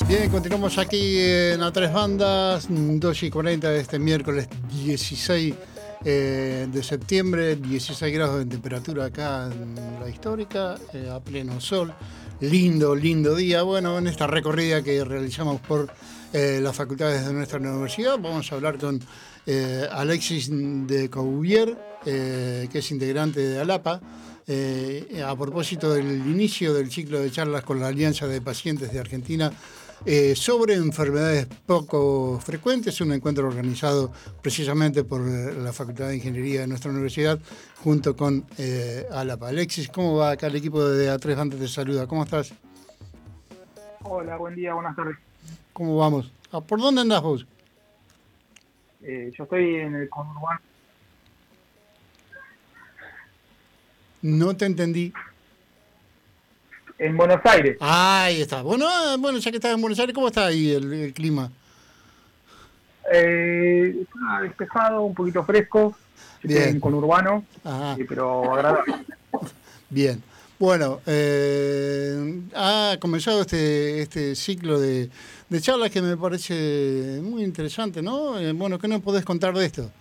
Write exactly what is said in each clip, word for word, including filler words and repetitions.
Bien, continuamos aquí en A Tres Bandas, dos y cuarenta de este miércoles dieciséis eh, de septiembre, dieciséis grados de temperatura acá en la histórica, eh, a pleno sol. Lindo, lindo día. Bueno, en esta recorrida que realizamos por eh, las facultades de nuestra universidad, vamos a hablar con eh, Alexis de Couvier, eh, que es integrante de ALAPA. Eh, a propósito del inicio del ciclo de charlas con la Alianza de Pacientes de Argentina eh, sobre enfermedades poco frecuentes, un encuentro organizado precisamente por la Facultad de Ingeniería de nuestra universidad junto con eh, ALAPA. Alexis, ¿cómo va acá el equipo de A tres Bandas? Te saluda, ¿cómo estás? Hola, buen día, buenas tardes. ¿Cómo vamos? ¿Por dónde andás vos? Eh, yo estoy en el conurbano. No te entendí. En Buenos Aires. Ah, ahí está. Bueno, bueno, ya que estás en Buenos Aires, ¿cómo está ahí el, el clima? Eh, está despejado, un poquito fresco. Yo Bien. estoy en conurbano, Ajá. eh, pero agradable. Bien. Bueno, eh, ha comenzado este, este ciclo de, de charlas que me parece muy interesante, ¿no? Eh, bueno, ¿qué nos podés contar de esto?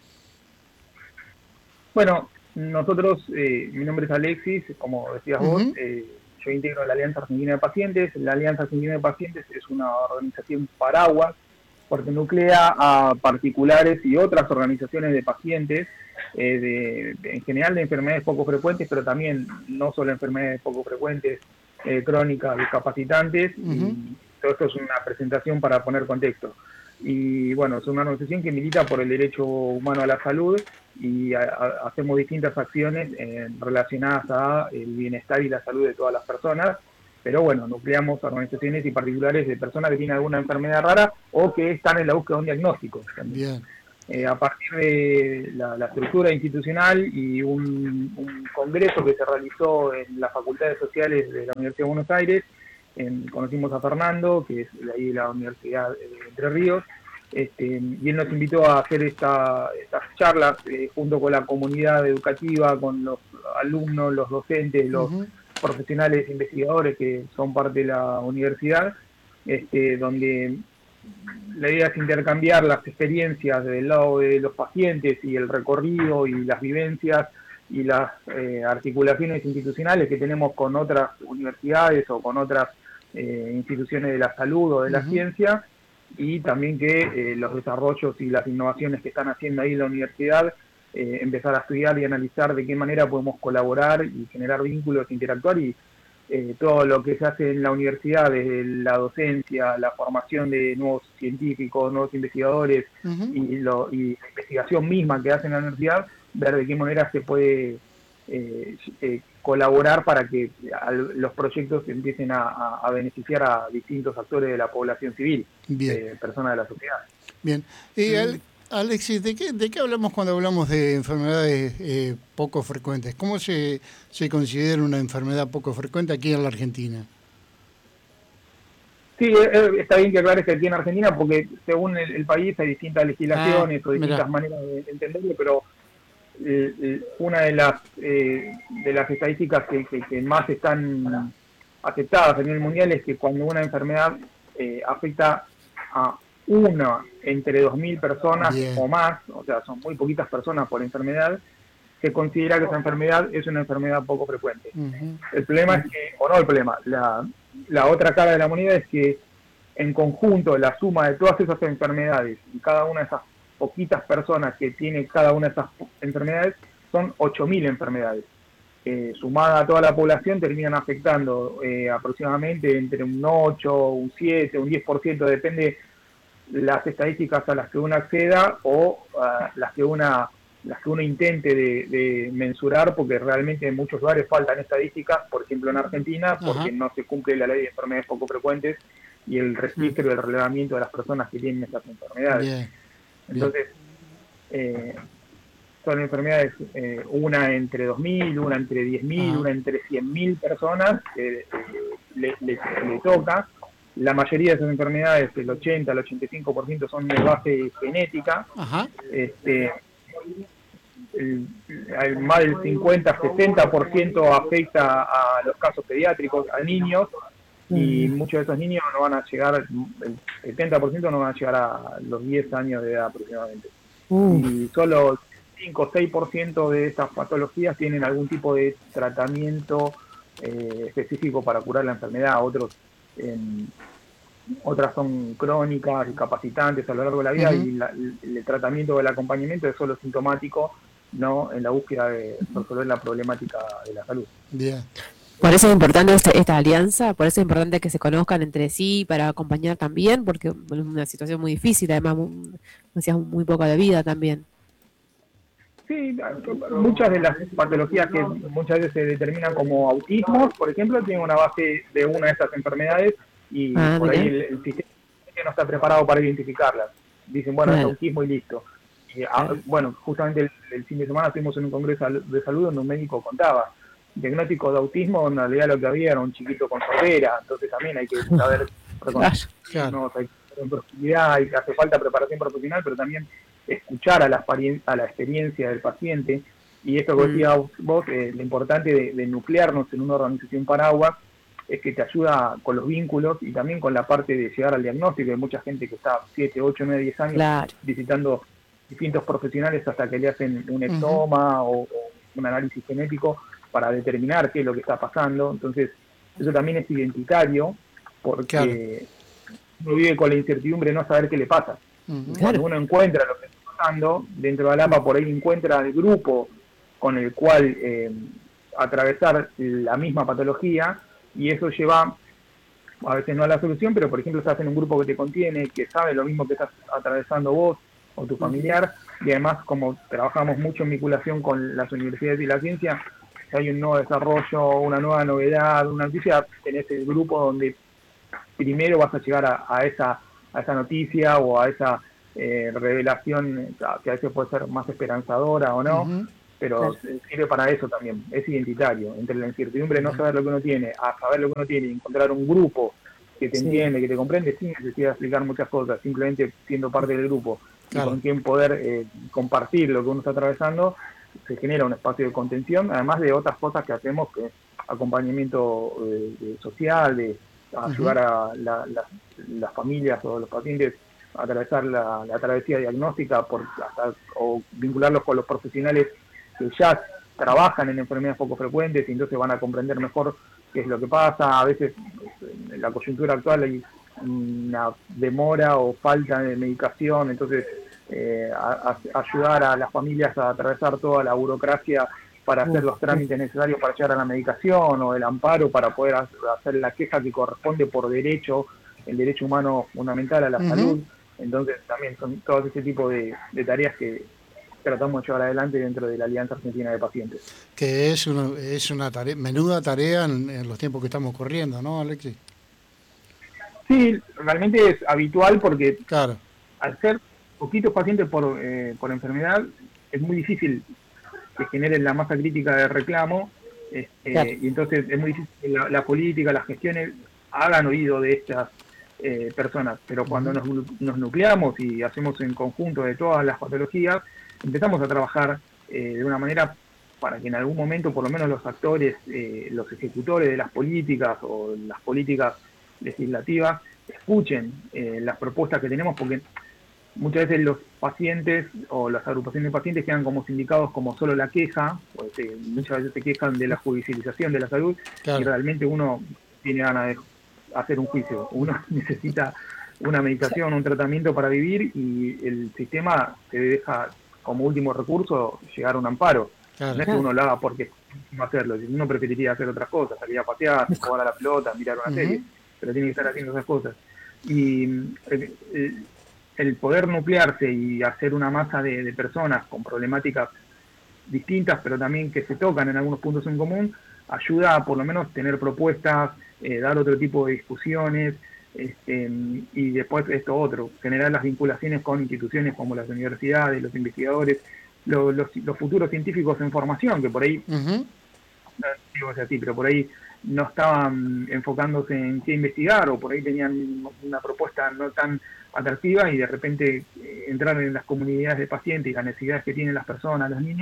Bueno, nosotros, eh, mi nombre es Alexis, como decías vos, Uh-huh. eh, yo integro la Alianza Argentina de Pacientes. La Alianza Argentina de Pacientes es una organización paraguas porque nuclea a particulares y otras organizaciones de pacientes, eh, de, de, en general de enfermedades poco frecuentes, pero también no solo enfermedades poco frecuentes, eh, crónicas, discapacitantes, uh-huh. Y todo esto es una presentación para poner contexto. Y bueno, es una organización que milita por el derecho humano a la salud y a, a, hacemos distintas acciones eh, relacionadas a el bienestar y la salud de todas las personas. Pero bueno, nucleamos organizaciones y particulares de personas que tienen alguna enfermedad rara o que están en la búsqueda de un diagnóstico. Bien. Eh, a partir de la, la estructura institucional y un, un congreso que se realizó en las facultades sociales de la Universidad de Buenos Aires, en, conocimos a Fernando, que es de ahí de la Universidad de Entre Ríos, este, y él nos invitó a hacer esta, estas charlas eh, junto con la comunidad educativa, con los alumnos, los docentes, los uh-huh. profesionales investigadores que son parte de la universidad, este, donde la idea es intercambiar las experiencias del lado de los pacientes y el recorrido y las vivencias y las eh, articulaciones institucionales que tenemos con otras universidades o con otras eh, instituciones de la salud o de la uh-huh. ciencia, y también que eh, los desarrollos y las innovaciones que están haciendo ahí en la universidad, eh, empezar a estudiar y analizar de qué manera podemos colaborar y generar vínculos, interactuar, y eh, todo lo que se hace en la universidad, desde la docencia, la formación de nuevos científicos, nuevos investigadores uh-huh. y, lo, y la investigación misma que hace en la universidad, ver de qué manera se puede eh, eh, colaborar para que los proyectos empiecen a, a, a beneficiar a distintos actores de la población civil, eh, personas de la sociedad. Bien. Y al, Alexis, ¿de qué, ¿de qué hablamos cuando hablamos de enfermedades eh, poco frecuentes? ¿Cómo se, se considera una enfermedad poco frecuente aquí en la Argentina? Sí, está bien que aclares que aquí en Argentina, porque según el, el país hay distintas legislaciones ah, o distintas mirá. maneras de entenderlo, pero eh, una de las eh, de las estadísticas que, que, que más están aceptadas a nivel mundial es que cuando una enfermedad eh, afecta a una entre dos mil personas Bien. o más, o sea, son muy poquitas personas por enfermedad, se considera que esa enfermedad es una enfermedad poco frecuente. Uh-huh. El problema es que, o no el problema, la, la otra cara de la moneda es que en conjunto la suma de todas esas enfermedades y cada una de esas poquitas personas que tiene cada una de esas enfermedades son ocho mil enfermedades. Eh, sumada a toda la población terminan afectando eh, aproximadamente entre un ocho, un siete, un diez por ciento, depende las estadísticas a las que uno acceda o uh, las que una las que uno intente de, de mensurar, porque realmente en muchos lugares faltan estadísticas, por ejemplo en Argentina, porque Ajá. no se cumple la ley de enfermedades poco frecuentes y el registro y el relevamiento de las personas que tienen estas enfermedades. Bien. Entonces, eh, son enfermedades, eh, una entre dos mil, una entre diez mil, una entre cien mil personas que eh, le, le, le toca. La mayoría de esas enfermedades, el ochenta, el ochenta y cinco por ciento son de base genética. Ajá. Este, el, el, más del cincuenta, sesenta por ciento afecta a los casos pediátricos, a niños, y muchos de esos niños no van a llegar, el setenta por ciento no van a llegar a los diez años de edad aproximadamente. Uh. Y solo cinco o seis por ciento de estas patologías tienen algún tipo de tratamiento eh, específico para curar la enfermedad. Otros, eh, otras son crónicas, incapacitantes a lo largo de la vida, uh-huh. y la, el, el tratamiento o el acompañamiento es solo sintomático, no en la búsqueda de resolver la problemática de la salud. Bien. Por eso es importante esta, esta alianza, por eso es importante que se conozcan entre sí para acompañar también, porque es una situación muy difícil, además, muy, decías, muy poca de vida también. Sí, muchas de las patologías que muchas veces se determinan como autismo, por ejemplo, tienen una base de una de estas enfermedades y ah, por ahí el, el sistema no está preparado para identificarlas. Dicen, bueno, claro. es autismo y listo. Y, claro. Bueno, justamente el, el fin de semana estuvimos en un congreso de salud donde un médico contaba diagnóstico de autismo, en realidad lo que había era un chiquito con sordera, entonces también hay que saber reconocer, claro. no, hay que saber en profundidad, hay que hace falta preparación profesional, pero también escuchar a la, a la experiencia del paciente, y esto que decías vos, eh, lo importante de, de nuclearnos en una organización paraguas es que te ayuda con los vínculos y también con la parte de llegar al diagnóstico. Hay mucha gente que está siete, ocho, nueve, diez años claro. visitando distintos profesionales hasta que le hacen un ectoma uh-huh. o, o un análisis genético para determinar qué es lo que está pasando. Entonces, eso también es identitario, porque claro. uno vive con la incertidumbre de no saber qué le pasa. Uh-huh. Cuando uno encuentra lo que está pasando, dentro de Alapa por ahí encuentra el grupo con el cual eh, atravesar la misma patología, y eso lleva, a veces no a la solución, pero por ejemplo estás en un grupo que te contiene, que sabe lo mismo que estás atravesando vos o tu familiar, y además como trabajamos mucho en vinculación con las universidades y la ciencia, si hay un nuevo desarrollo, una nueva novedad, una noticia, tenés el grupo donde primero vas a llegar a, a esa a esa noticia o a esa eh, revelación que a veces puede ser más esperanzadora o no, uh-huh. pero claro. sirve para eso también, es identitario, entre la incertidumbre de no saber lo que uno tiene, a saber lo que uno tiene y encontrar un grupo que te sí. entiende, que te comprende, sin necesidad de explicar muchas cosas, simplemente siendo parte del grupo, claro. y con quien poder eh, compartir lo que uno está atravesando, se genera un espacio de contención, además de otras cosas que hacemos, que acompañamiento eh, de social, de ayudar uh-huh. a la, la, las familias o los pacientes a atravesar la, la travesía diagnóstica por, hasta, o vincularlos con los profesionales que ya trabajan en enfermedades poco frecuentes y entonces van a comprender mejor qué es lo que pasa. A veces en la coyuntura actual hay una demora o falta de medicación, entonces eh, a, a ayudar a las familias a atravesar toda la burocracia para hacer los trámites necesarios para llegar a la medicación o el amparo para poder hacer la queja que corresponde por derecho, el derecho humano fundamental a la uh-huh. salud. Entonces también son todo ese tipo de, de tareas que tratamos de llevar adelante dentro de la Alianza Argentina de Pacientes. Que es una, es una tarea, menuda tarea en, en los tiempos que estamos corriendo, ¿no, Alexis? Sí, realmente es habitual porque claro. al ser poquitos pacientes por, eh, por enfermedad es muy difícil que generen la masa crítica de reclamo, este, claro. y entonces es muy difícil que la, la política, las gestiones hagan oído de estas eh, personas, pero cuando uh-huh. nos, nos nucleamos y hacemos en conjunto de todas las patologías, empezamos a trabajar eh, de una manera para que en algún momento por lo menos los actores, eh, los ejecutores de las políticas o las políticas legislativas escuchen eh, las propuestas que tenemos, porque muchas veces los pacientes o las agrupaciones de pacientes quedan como sindicados como solo la queja, porque muchas veces se quejan de la judicialización de la salud, claro. y realmente uno tiene ganas de hacer un juicio, uno necesita una medicación, un tratamiento para vivir y el sistema te deja como último recurso llegar a un amparo. Claro. No es que uno lo haga porque no hacerlo, uno preferiría hacer otras cosas, salir a pasear, jugar a la pelota, mirar una uh-huh. serie, pero tiene que estar haciendo esas cosas. Y el, el, el poder nuclearse y hacer una masa de, de personas con problemáticas distintas, pero también que se tocan en algunos puntos en común, ayuda a por lo menos tener propuestas, eh, dar otro tipo de discusiones, este, y después esto otro, generar las vinculaciones con instituciones como las universidades, los investigadores, los, los, los futuros científicos en formación, que por ahí, uh-huh. no digo así, pero por ahí no estaban enfocándose en qué investigar, o por ahí tenían una propuesta no tan atractiva y de repente eh, entrar en las comunidades de pacientes y las necesidades que tienen las personas, los niños,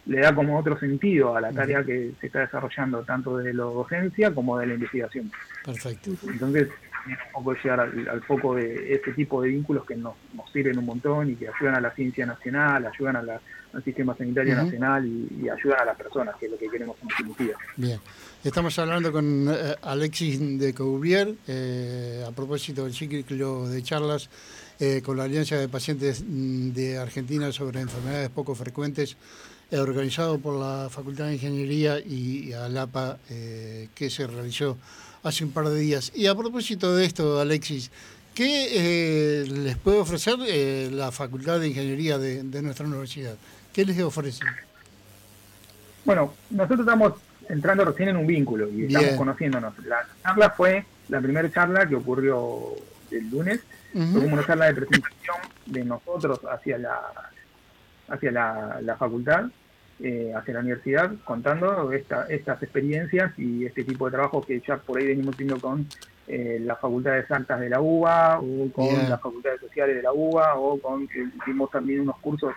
le da como otro sentido a la tarea que se está desarrollando, tanto de la docencia como de la investigación. Perfecto. Entonces, un poco llegar al, al foco de este tipo de vínculos que nos, nos sirven un montón y que ayudan a la ciencia nacional, ayudan a la, al sistema sanitario uh-huh. nacional y, y ayudan a las personas, que es lo que queremos en definitiva. Bien. Estamos hablando con eh, Alexis de Courbier, eh, a propósito del ciclo de charlas eh, con la Alianza de Pacientes de Argentina sobre enfermedades poco frecuentes, eh, organizado por la Facultad de Ingeniería y, y ALAPA, eh, que se realizó hace un par de días. Y a propósito de esto, Alexis, ¿qué eh, les puede ofrecer eh, la Facultad de Ingeniería de, de nuestra universidad? ¿Qué les ofrece? Bueno, nosotros estamos entrando recién en un vínculo y Bien. estamos conociéndonos. La charla fue la primera charla que ocurrió el lunes. Uh-huh. Fue como una charla de presentación de nosotros hacia la hacia la, la facultad, eh, hacia la universidad, contando esta, estas experiencias y este tipo de trabajo que ya por ahí venimos teniendo con eh, las facultades altas de la U B A o con yeah. las facultades sociales de la U B A o con que hicimos también unos cursos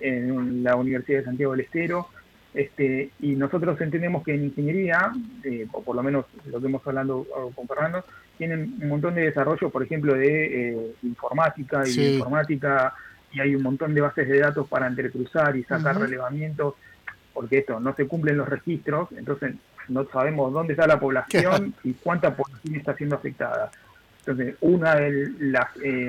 en la Universidad de Santiago del Estero. Este, y nosotros entendemos que en ingeniería, eh, o por lo menos lo que hemos hablando con Fernando, tienen un montón de desarrollo, por ejemplo, de eh, informática y sí. de informática, y hay un montón de bases de datos para entrecruzar y sacar uh-huh. relevamientos, porque esto, no se cumplen los registros, entonces no sabemos dónde está la población y cuánta población está siendo afectada. Entonces, una de las eh,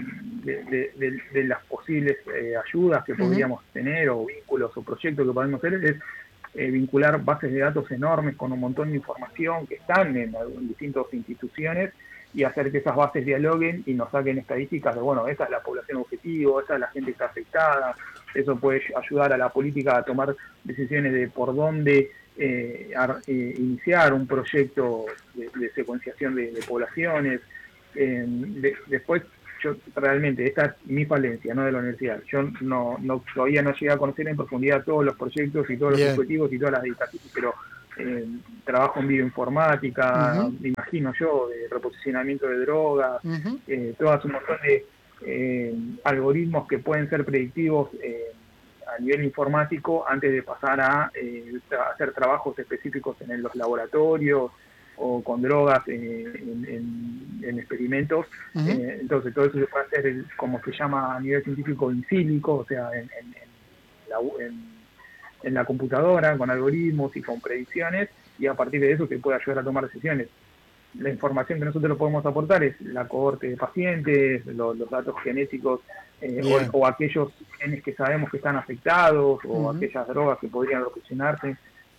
de, de, de, de las posibles eh, ayudas que podríamos uh-huh. tener, o vínculos o proyectos que podemos hacer, es eh, vincular bases de datos enormes con un montón de información que están en, en distintas instituciones y hacer que esas bases dialoguen y nos saquen estadísticas de, bueno, esa es la población objetivo, esa es la gente que está afectada. Eso puede ayudar a la política a tomar decisiones de por dónde eh, a, eh, iniciar un proyecto de, de secuenciación de, de poblaciones. Eh, de, después, yo realmente, esta es mi falencia, no de la universidad. Yo no, no todavía no llegué a conocer en profundidad todos los proyectos y todos Bien. los objetivos y todas las dedicaciones, pero eh, trabajo en bioinformática, uh-huh. me imagino yo, de reposicionamiento de drogas, uh-huh. eh, todas un montón de eh, algoritmos que pueden ser predictivos eh, a nivel informático antes de pasar a eh, tra- hacer trabajos específicos en los laboratorios o con drogas eh, en, en, en experimentos. Uh-huh. Eh, entonces todo eso se puede hacer, el, como se llama a nivel científico, in silico, o sea, en, en, en, la, en, en la computadora, con algoritmos y con predicciones, y a partir de eso se puede ayudar a tomar decisiones. La información que nosotros podemos aportar es la cohorte de pacientes, lo, los datos genéticos, eh, o, o aquellos genes que sabemos que están afectados, o uh-huh. aquellas drogas que podrían ocasionarse,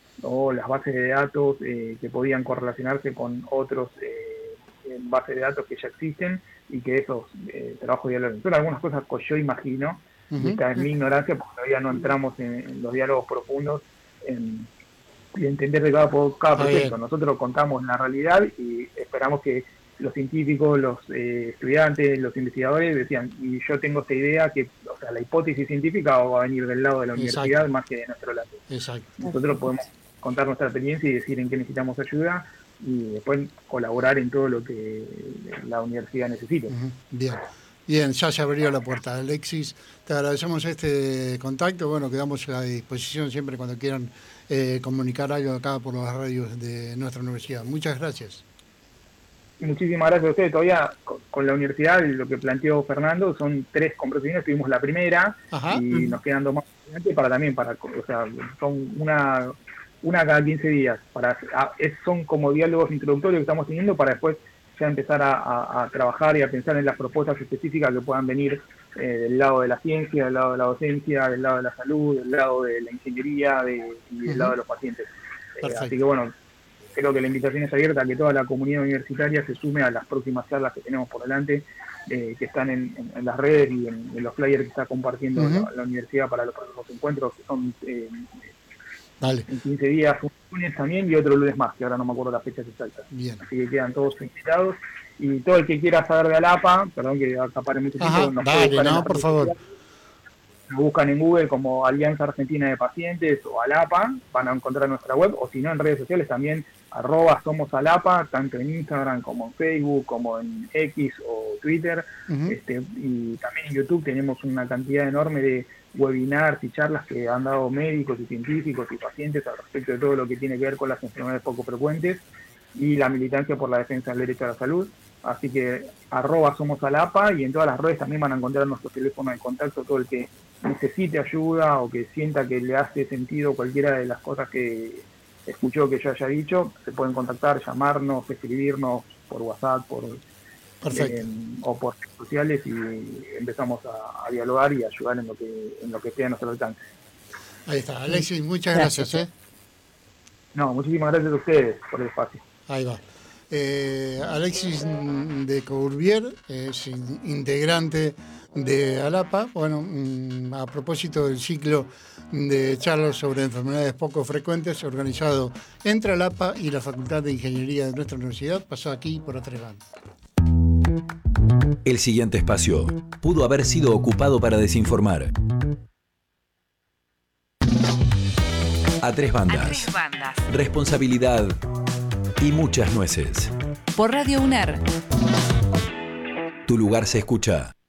o las bases de datos eh, que podían correlacionarse con otros eh, bases de datos que ya existen y que esos eh, trabajos diálogos. Son algunas cosas que yo imagino, uh-huh. y esta es mi ignorancia porque todavía no entramos en, en los diálogos profundos en, y entender de cada, cada proyecto. Nosotros contamos la realidad y esperamos que los científicos, los eh, estudiantes, los investigadores decían, y yo tengo esta idea que, o sea, la hipótesis científica va a venir del lado de la Exacto. universidad más que de nuestro lado. Exacto. Nosotros podemos contar nuestra experiencia y decir en qué necesitamos ayuda y después colaborar en todo lo que la universidad necesite. Uh-huh. Bien, bien, ya se abrió la puerta. Alexis, te agradecemos este contacto. Bueno, quedamos a disposición siempre cuando quieran eh, comunicar algo acá por las radios de nuestra universidad. Muchas gracias. Muchísimas gracias a ustedes. Todavía con, con la universidad, lo que planteó Fernando, son tres conversaciones. Tuvimos la primera Ajá. y uh-huh. nos quedan dos más para también, para, o sea, son una... una cada quince días, para a, es, son como diálogos introductorios que estamos teniendo para después ya empezar a, a, a trabajar y a pensar en las propuestas específicas que puedan venir eh, del lado de la ciencia, del lado de la docencia, del lado de la salud, del lado de la ingeniería de, y del uh-huh. lado de los pacientes. Eh, así que bueno, creo que la invitación es abierta a que toda la comunidad universitaria se sume a las próximas charlas que tenemos por delante, eh, que están en, en, en las redes y en, en los flyers que está compartiendo uh-huh. la, la universidad para los próximos encuentros, que son... Eh, Dale. En quince días, un lunes también y otro lunes más, que ahora no me acuerdo las fechas exactas. Bien. Así que quedan todos invitados. Y todo el que quiera saber de ALAPA, perdón que acapare mucho tiempo, nos dale, puede no, por favor. Nos buscan en Google como Alianza Argentina de Pacientes o ALAPA, van a encontrar nuestra web, o si no en redes sociales también, arroba somos ALAPA, tanto en Instagram como en Facebook, como en X o Twitter, uh-huh. este, y también en YouTube tenemos una cantidad enorme de webinars y charlas que han dado médicos y científicos y pacientes al respecto de todo lo que tiene que ver con las enfermedades poco frecuentes y la militancia por la defensa del derecho a la salud. Así que arroba somos Alapa, y en todas las redes también van a encontrar nuestro teléfono de contacto. Todo el que necesite ayuda o que sienta que le hace sentido cualquiera de las cosas que escuchó que yo haya dicho, se pueden contactar, llamarnos, escribirnos por WhatsApp, por eh, o por redes sociales, y empezamos a, a dialogar y a ayudar en lo que en lo que esté a nuestro alcance. Ahí está, Alexis, muchas gracias. ¿eh? No, muchísimas gracias a ustedes por el espacio. Ahí va. Eh, Alexis de Courbier es integrante de Alapa. Bueno, a propósito del ciclo de charlas sobre enfermedades poco frecuentes organizado entre Alapa y la Facultad de Ingeniería de nuestra universidad, pasó aquí por A Tres Bandas. El siguiente espacio pudo haber sido ocupado para desinformar. A Tres Bandas. A Tres Bandas. Responsabilidad y muchas nueces. Por Radio UNER. Tu lugar se escucha.